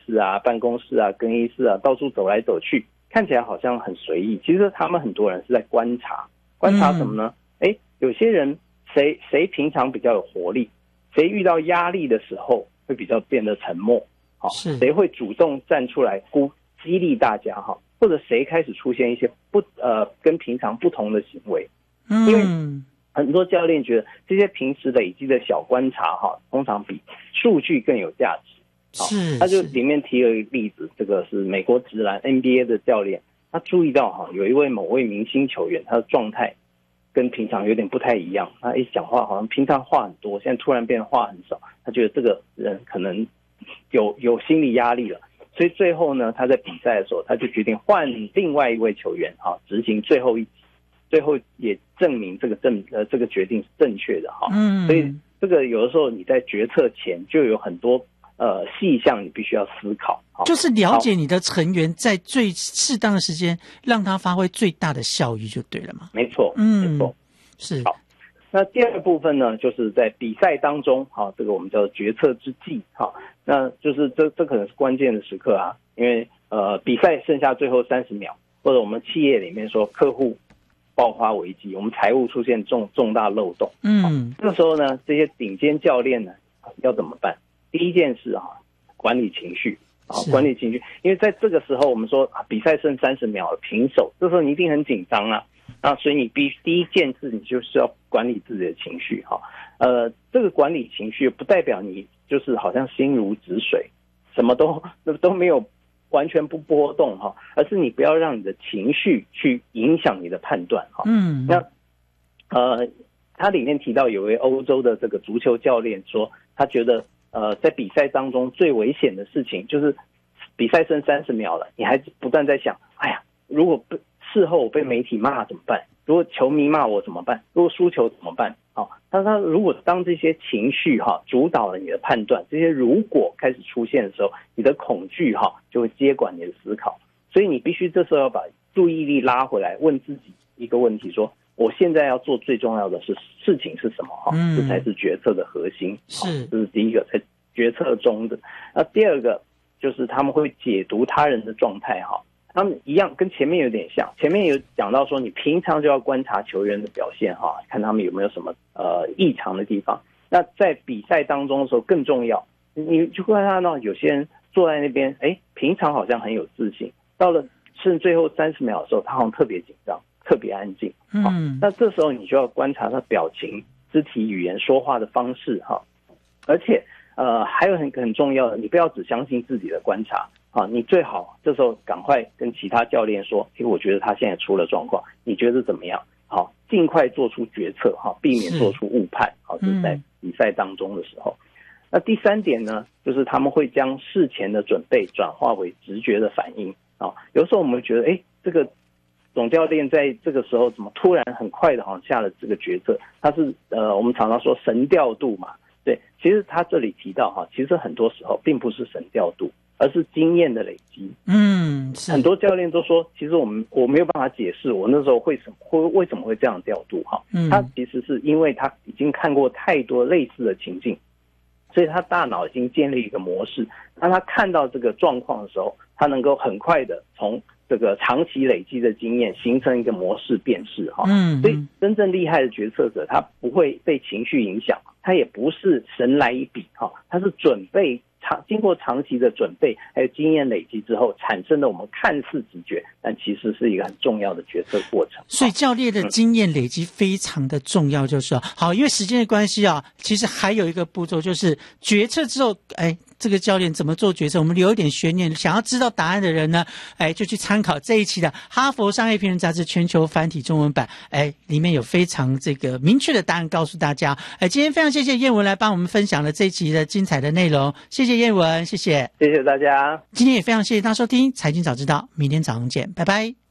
室啊、办公室啊、更衣室啊，到处走来走去，看起来好像很随意。其实他们很多人是在观察什么呢？有些人谁平常比较有活力，谁遇到压力的时候会比较变得沉默，谁会主动站出来激励大家哈，或者谁开始出现一些跟平常不同的行为。因为很多教练觉得这些平时累积的小观察哈，通常比数据更有价值。他就里面提了一个例子，这个是美国职篮 NBA 的教练，他注意到有一位某位明星球员，他的状态跟平常有点不太一样，他一讲话好像平常话很多，现在突然变得话很少，他觉得这个人可能有心理压力了，所以最后呢，他在比赛的时候，他就决定换另外一位球员执行最后一集，最后也证明这个决定是正确的所以这个有的时候你在决策前就有很多细项你必须要思考， 就是了解你的成员，在最适当的时间让他发挥最大的效益就对了嘛。 没错，没错，是。好，那第二个部分呢，就是在比赛当中，这个我们叫决策之际，那就是这可能是关键的时刻啊，因为比赛剩下最后30秒，或者我们企业里面说客户爆发危机，我们财务出现重大漏洞，这个时候呢，这些顶尖教练呢要怎么办？第一件事管理情绪管理情绪，因为在这个时候我们说比赛剩30秒了，平手，这时候你一定很紧张啊，那所以你第一件事你就是要管理自己的情绪这个管理情绪不代表你就是好像心如止水，什么都没有，完全不波动而是你不要让你的情绪去影响你的判断那他里面提到有位欧洲的这个足球教练说，他觉得在比赛当中最危险的事情就是比赛剩30秒了，你还不断在想，哎呀，如果事后我被媒体骂怎么办？如果球迷骂我怎么办？如果输球怎么办？他如果当这些情绪主导了你的判断，这些如果开始出现的时候，你的恐惧就会接管你的思考，所以你必须这时候要把注意力拉回来，问自己一个问题，说我现在要做最重要的事情是什么这才是决策的核心。这是第一个在决策中的。那第二个就是他们会解读他人的状态他们一样跟前面有点像，前面有讲到说你平常就要观察球员的表现看他们有没有什么异常的地方。那在比赛当中的时候更重要，你就会看到有些人坐在那边平常好像很有自信，到了剩最后30秒的时候他好像特别紧张特别安静那这时候你就要观察他表情肢体语言说话的方式而且还有很重要的，你不要只相信自己的观察你最好这时候赶快跟其他教练说，我觉得他现在出了状况，你觉得怎么样？尽快做出决策避免做出误判就是在比赛当中的时候。那第3点呢，就是他们会将事前的准备转化为直觉的反应有时候我们觉得这个总教练在这个时候怎么突然很快的下了这个决策，他是我们常常说神调度嘛，对，其实他这里提到其实很多时候并不是神调度，而是经验的累积。很多教练都说，其实我没有办法解释我那时候为什么会这样调度他其实是因为他已经看过太多类似的情境，所以他大脑已经建立一个模式，当他看到这个状况的时候，他能够很快的从这个长期累积的经验形成一个模式辨识所以真正厉害的决策者，他不会被情绪影响，他也不是神来一笔他是准备经过长期的准备还有经验累积之后产生的我们看似直觉，但其实是一个很重要的决策过程。 所以教练的经验累积非常的重要，就是好，因为时间的关系其实还有一个步骤，就是决策之后这个教练怎么做决策，我们留一点悬念，想要知道答案的人呢就去参考这一期的哈佛商业评论杂志全球繁体中文版里面有非常这个明确的答案告诉大家今天非常谢谢燕文来帮我们分享了这一期的精彩的内容，谢谢燕文，谢谢大家。 今天也非常谢谢大家收听财经早知道，明天早上见，拜拜。